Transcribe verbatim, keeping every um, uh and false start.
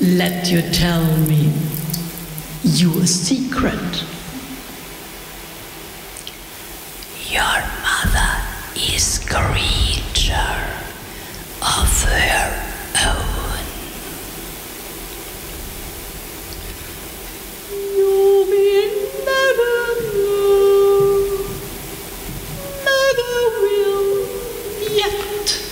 let you tell me your secret. Your mother is green.